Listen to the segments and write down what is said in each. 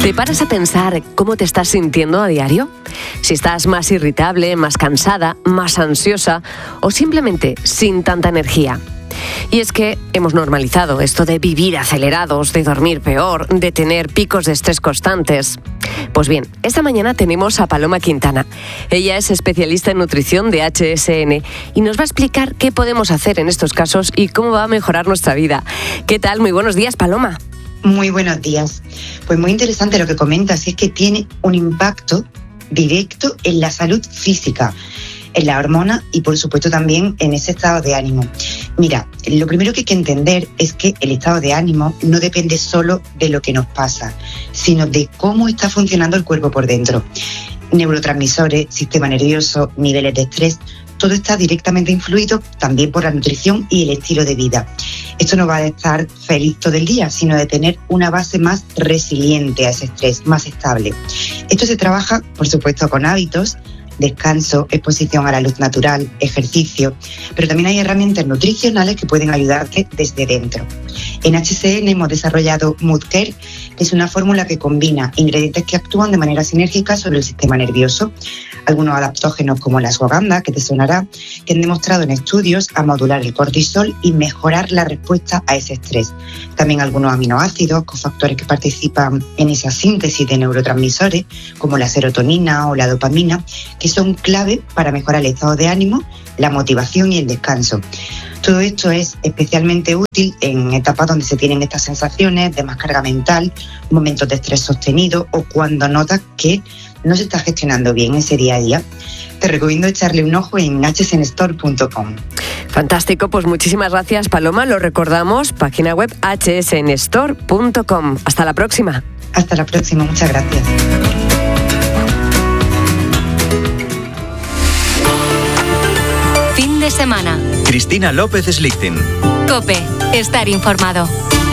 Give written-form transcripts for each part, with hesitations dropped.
¿Te paras a pensar cómo te estás sintiendo a diario? Si estás más irritable, más cansada, más ansiosa o simplemente sin tanta energía. Y es que hemos normalizado esto de vivir acelerados, de dormir peor, de tener picos de estrés constantes. Pues bien, esta mañana tenemos a Paloma Quintana. Ella es especialista en nutrición de HSN y nos va a explicar qué podemos hacer en estos casos y cómo va a mejorar nuestra vida. ¿Qué tal? Muy buenos días, Paloma. Muy buenos días. Pues muy interesante lo que comentas, es que tiene un impacto directo en la salud física, en la hormona y por supuesto también en ese estado de ánimo. Mira, lo primero que hay que entender es que el estado de ánimo no depende solo de lo que nos pasa, sino de cómo está funcionando el cuerpo por dentro. Neurotransmisores, sistema nervioso, niveles de estrés, todo está directamente influido también por la nutrición y el estilo de vida. Esto no va a estar feliz todo el día, sino de tener una base más resiliente a ese estrés, más estable. Esto se trabaja, por supuesto, con hábitos, descanso, exposición a la luz natural, ejercicio, pero también hay herramientas nutricionales que pueden ayudarte desde dentro. En HSN hemos desarrollado Mood Care, que es una fórmula que combina ingredientes que actúan de manera sinérgica sobre el sistema nervioso. Algunos adaptógenos como la ashwagandha, que te sonará, que han demostrado en estudios a modular el cortisol y mejorar la respuesta a ese estrés. También algunos aminoácidos, cofactores que participan en esa síntesis de neurotransmisores, como la serotonina o la dopamina, que son clave para mejorar el estado de ánimo, la motivación y el descanso. Todo esto es especialmente útil en etapas donde se tienen estas sensaciones de más carga mental, momentos de estrés sostenido o cuando notas que no se está gestionando bien ese día a día. Te recomiendo echarle un ojo en hsnstore.com. Fantástico, pues muchísimas gracias, Paloma. Lo recordamos, página web hsnstore.com. Hasta la próxima. Hasta la próxima, muchas gracias. Fin de semana. Cristina López Slichting. COPE. Estar informado.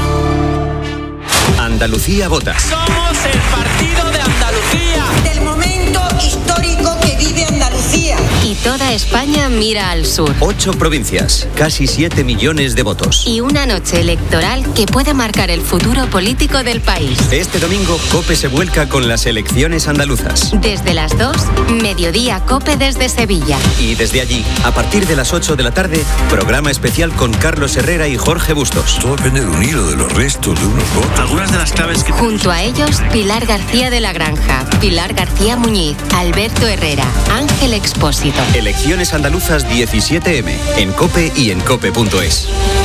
Andalucía vota. Somos el partido de Andalucía. Del momento histórico que vive Andalucía. Y toda España mira al sur. 8 provincias, casi 7 millones de votos. Y una noche electoral que puede marcar el futuro político del país. Este domingo, COPE se vuelca con las elecciones andaluzas. Desde las 2, mediodía COPE desde Sevilla. Y desde allí, a partir de las 8 de la tarde, programa especial con Carlos Herrera y Jorge Bustos. Todo depende de un hilo, de los restos de unos votos. Algunas de las claves que... Junto a ellos, Pilar García de la Granja, Pilar García Muñiz, Alberto Herrera, Ángel Expósito. Elecciones andaluzas 17M, en COPE y en COPE.es.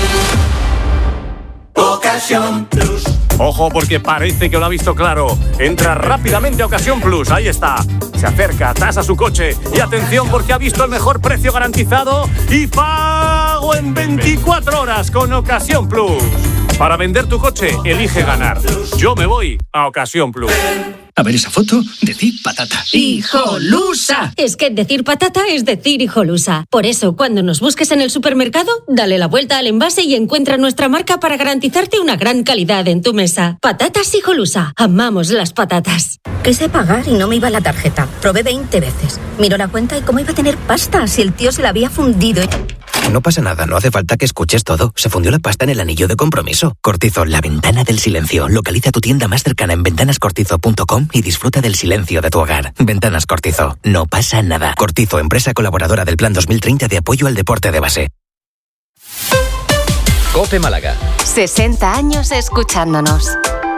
Ocasión Plus. Ojo, porque parece que lo ha visto claro. Entra rápidamente a Ocasión Plus, ahí está. Se acerca, tasa su coche y atención porque ha visto el mejor precio garantizado y pago en 24 horas con Ocasión Plus. Para vender tu coche, elige ganar. Yo me voy a Ocasión Plus. A ver esa foto, decir patata. ¡Hijolusa! Es que decir patata es decir hijolusa. Por eso, cuando nos busques en el supermercado, dale la vuelta al envase y encuentra nuestra marca para garantizarte una gran calidad en tu mesa. Patatas Hijolusa. Amamos las patatas. Quise pagar y no me iba la tarjeta. Probé 20 veces. Miro la cuenta y cómo iba a tener pasta si el tío se la había fundido. No pasa nada, no hace falta que escuches todo. Se fundió la pasta en el anillo de compromiso. Cortizo, la ventana del silencio. Localiza tu tienda más cercana en ventanascortizo.com y disfruta del silencio de tu hogar. Ventanas Cortizo. No pasa nada. Cortizo, empresa colaboradora del Plan 2030 de apoyo al deporte de base. COPE Málaga. 60 años escuchándonos.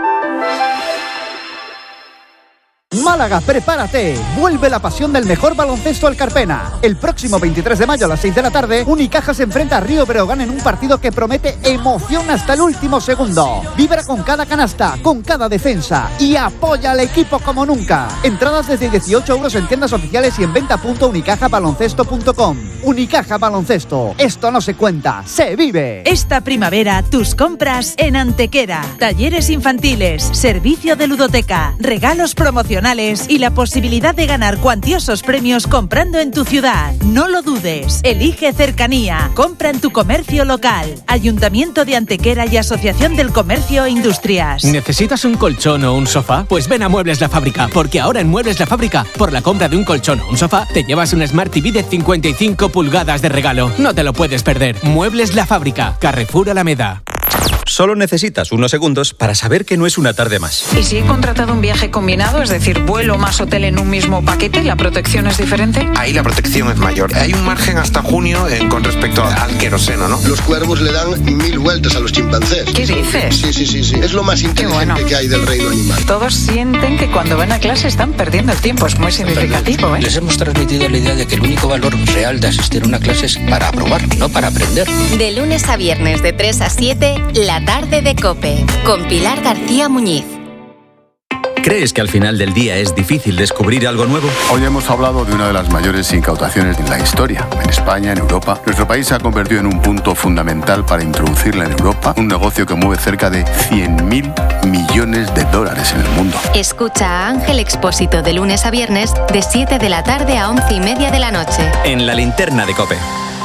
Málaga, prepárate. Vuelve la pasión del mejor baloncesto al Carpena. El próximo 23 de mayo a las 6 de la tarde, Unicaja se enfrenta a Río Breogán en un partido que promete emoción hasta el último segundo. Vibra con cada canasta, con cada defensa y apoya al equipo como nunca. Entradas desde 18 euros en tiendas oficiales y en venta.unicajabaloncesto.com. Unicaja Baloncesto. Esto no se cuenta, se vive. Esta primavera, tus compras en Antequera. Talleres infantiles, servicio de ludoteca, regalos promocionales y la posibilidad de ganar cuantiosos premios comprando en tu ciudad. No lo dudes. Elige cercanía. Compra en tu comercio local. Ayuntamiento de Antequera y Asociación del Comercio e Industrias. ¿Necesitas un colchón o un sofá? Pues ven a Muebles La Fábrica, porque ahora en Muebles La Fábrica, por la compra de un colchón o un sofá, te llevas un Smart TV de 55 pulgadas de regalo. No te lo puedes perder. Muebles La Fábrica, Carrefour Alameda. Solo necesitas unos segundos para saber que no es una tarde más. ¿Y si he contratado un viaje combinado, es decir, vuelo más hotel en un mismo paquete, la protección es diferente? Ahí la protección es mayor. Hay un margen hasta junio con respecto al queroseno, ¿no? Los cuervos le dan 1000 vueltas a los chimpancés. ¿Qué dices? Sí. Es lo más inteligente que hay del reino animal. Todos sienten que cuando van a clase están perdiendo el tiempo. Es muy significativo, ¿eh? Les hemos transmitido la idea de que el único valor real de asistir a una clase es para aprobar, no para aprender. De lunes a viernes de 3 a 7, La Tarde de COPE, con Pilar García Muñiz. ¿Crees que al final del día es difícil descubrir algo nuevo? Hoy hemos hablado de una de las mayores incautaciones en la historia. En España, en Europa, nuestro país se ha convertido en un punto fundamental para introducirla en Europa, un negocio que mueve cerca de 100.000 millones de dólares en el mundo. Escucha a Ángel Expósito de lunes a viernes de 7 de la tarde a 11:30 de la noche. En la linterna de COPE.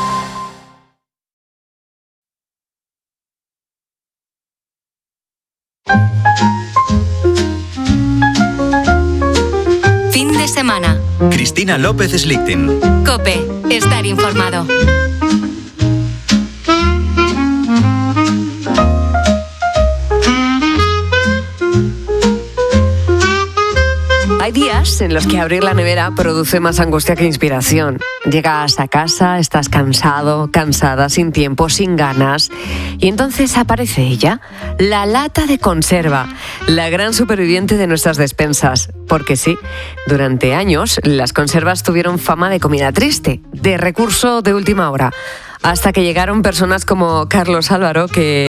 Fin de semana. Cristina López Slichting. COPE. Estar informado. Hay días en los que abrir la nevera produce más angustia que inspiración. Llegas a casa, estás cansado, cansada, sin tiempo, sin ganas. Y entonces aparece ella, la lata de conserva, la gran superviviente de nuestras despensas. Porque sí, durante años las conservas tuvieron fama de comida triste, de recurso de última hora. Hasta que llegaron personas como Carlos Álvaro, que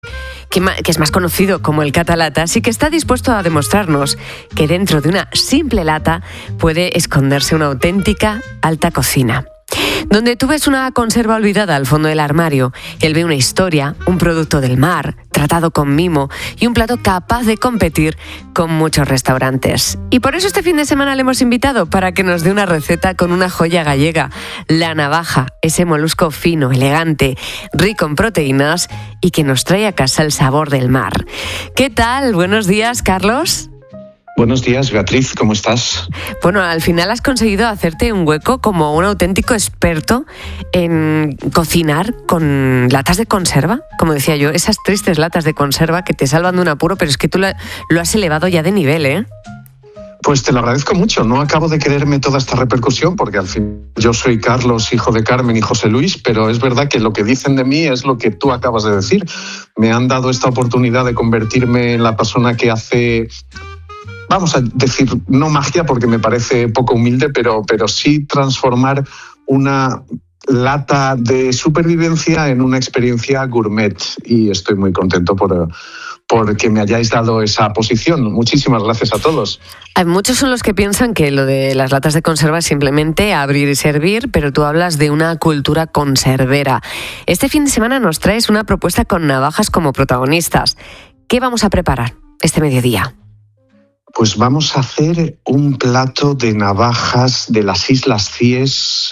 es más conocido como el Catalatas y que está dispuesto a demostrarnos que dentro de una simple lata puede esconderse una auténtica alta cocina. Donde tú ves una conserva olvidada al fondo del armario, él ve una historia, un producto del mar, tratado con mimo y un plato capaz de competir con muchos restaurantes. Y por eso este fin de semana le hemos invitado para que nos dé una receta con una joya gallega, la navaja, ese molusco fino, elegante, rico en proteínas y que nos trae a casa el sabor del mar. ¿Qué tal? Buenos días, Carlos. Buenos días, Beatriz, ¿cómo estás? Bueno, al final has conseguido hacerte un hueco como un auténtico experto en cocinar con latas de conserva, como decía yo, esas tristes latas de conserva que te salvan de un apuro, pero es que tú lo has elevado ya de nivel, ¿eh? Pues te lo agradezco mucho. No acabo de creerme toda esta repercusión porque al fin yo soy Carlos, hijo de Carmen y José Luis, pero es verdad que lo que dicen de mí es lo que tú acabas de decir. Me han dado esta oportunidad de convertirme en la persona que hace... Vamos a decir, no magia porque me parece poco humilde, pero sí transformar una lata de supervivencia en una experiencia gourmet. Y estoy muy contento porque me hayáis dado esa posición. Muchísimas gracias a todos. Hay muchos son los que piensan que lo de las latas de conserva es simplemente abrir y servir, pero tú hablas de una cultura conservera. Este fin de semana nos traes una propuesta con navajas como protagonistas. ¿Qué vamos a preparar este mediodía? Pues vamos a hacer un plato de navajas de las Islas Cíes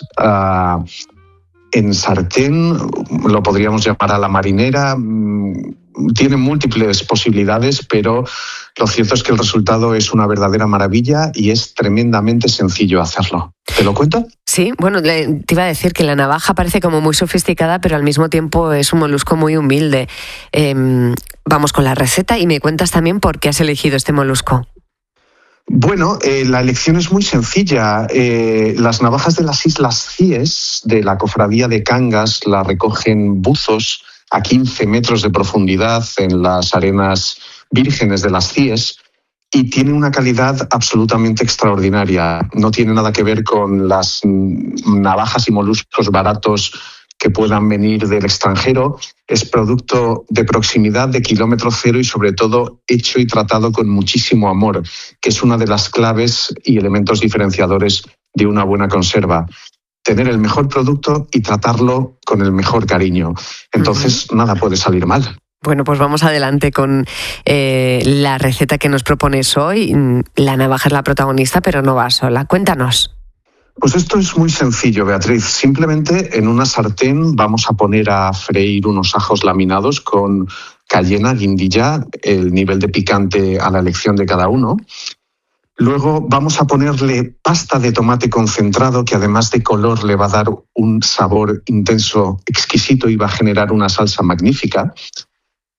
en sartén, lo podríamos llamar a la marinera. Tiene múltiples posibilidades, pero lo cierto es que el resultado es una verdadera maravilla y es tremendamente sencillo hacerlo. ¿Te lo cuento? Sí, bueno, te iba a decir que la navaja parece como muy sofisticada, pero al mismo tiempo es un molusco muy humilde. Vamos con la receta y me cuentas también por qué has elegido este molusco. Bueno, la elección es muy sencilla. Las navajas de las Islas Cíes, de la cofradía de Cangas, la recogen buzos a 15 metros de profundidad en las arenas vírgenes de las Cíes y tiene una calidad absolutamente extraordinaria. No tiene nada que ver con las navajas y moluscos baratos que puedan venir del extranjero. Es producto de proximidad, de kilómetro cero y sobre todo hecho y tratado con muchísimo amor, que es una de las claves y elementos diferenciadores de una buena conserva. Tener el mejor producto y tratarlo con el mejor cariño. Entonces, nada puede salir mal. Bueno, pues vamos adelante con la receta que nos propones hoy. La navaja es la protagonista, pero no va sola. Cuéntanos. Pues esto es muy sencillo, Beatriz. Simplemente en una sartén vamos a poner a freír unos ajos laminados con cayena, guindilla, el nivel de picante a la elección de cada uno. Luego vamos a ponerle pasta de tomate concentrado, que además de color le va a dar un sabor intenso, exquisito y va a generar una salsa magnífica.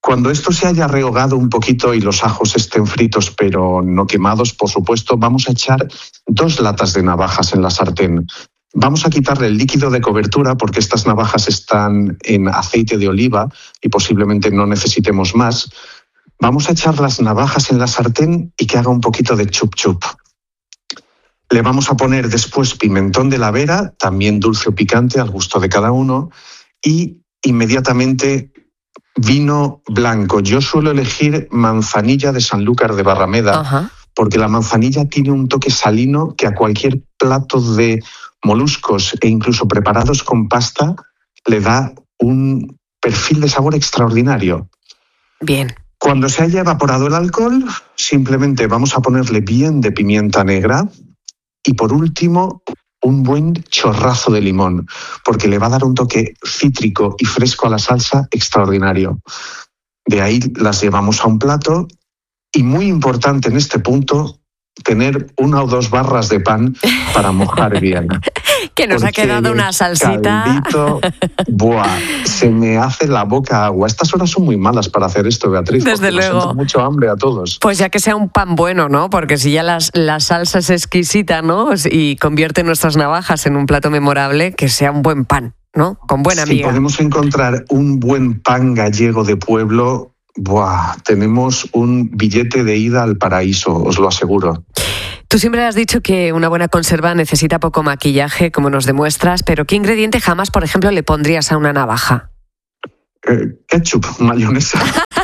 Cuando esto se haya rehogado un poquito y los ajos estén fritos pero no quemados, por supuesto, vamos a echar 2 latas de navajas en la sartén. Vamos a quitarle el líquido de cobertura porque estas navajas están en aceite de oliva y posiblemente no necesitemos más. Vamos a echar las navajas en la sartén y que haga un poquito de chup chup. Le vamos a poner después pimentón de la Vera, también dulce o picante al gusto de cada uno, y inmediatamente vino blanco. Yo suelo elegir manzanilla de Sanlúcar de Barrameda, porque la manzanilla tiene un toque salino que a cualquier plato de moluscos e incluso preparados con pasta le da un perfil de sabor extraordinario. Bien. Cuando se haya evaporado el alcohol, simplemente vamos a ponerle bien de pimienta negra y por último un buen chorrazo de limón, porque le va a dar un toque cítrico y fresco a la salsa extraordinario. De ahí las llevamos a un plato y muy importante en este punto, tener 1 o 2 barras de pan para mojar bien. Que nos ha quedado una salsita. Caldito, ¡buah! Se me hace la boca agua. Estas horas son muy malas para hacer esto, Beatriz. Desde luego. Nos entra mucho hambre a todos. Pues ya que sea un pan bueno, ¿no? Porque si ya la salsa es exquisita, ¿no? Y convierte nuestras navajas en un plato memorable, que sea un buen pan, ¿no? Con buena miga. Si podemos encontrar un buen pan gallego de pueblo, ¡buah! Tenemos un billete de ida al paraíso, os lo aseguro. Tú siempre has dicho que una buena conserva necesita poco maquillaje, como nos demuestras, pero ¿qué ingrediente jamás, por ejemplo, le pondrías a una navaja? Ketchup, mayonesa,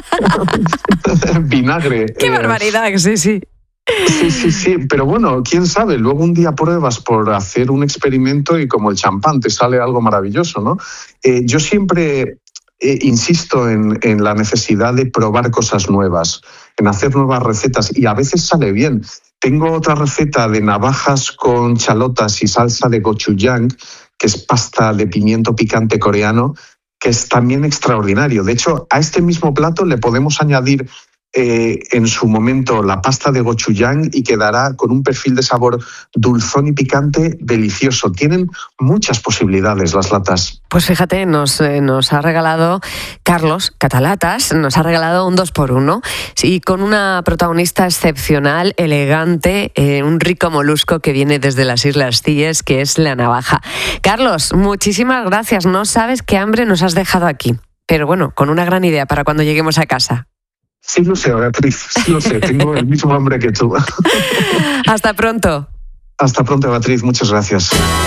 vinagre. ¡Qué barbaridad! Sí. Sí, pero bueno, quién sabe, luego un día pruebas por hacer un experimento y como el champán te sale algo maravilloso, ¿no? Yo siempre insisto en la necesidad de probar cosas nuevas, en hacer nuevas recetas y a veces sale bien. Tengo otra receta de navajas con chalotas y salsa de gochujang, que es pasta de pimiento picante coreano, que es también extraordinario. De hecho, a este mismo plato le podemos añadir en su momento la pasta de gochujang y quedará con un perfil de sabor dulzón y picante delicioso. Tienen muchas posibilidades las latas. Pues fíjate, nos ha regalado Carlos Catalatas, nos ha regalado un 2x1 y con una protagonista excepcional, elegante, un rico molusco que viene desde las Islas Cíes, que es la navaja. Carlos, muchísimas gracias. No sabes qué hambre nos has dejado aquí, pero bueno, con una gran idea para cuando lleguemos a casa. Sí lo sé, Beatriz, sí lo sé. Tengo el mismo hambre que tú. Hasta pronto. Hasta pronto, Beatriz. Muchas gracias.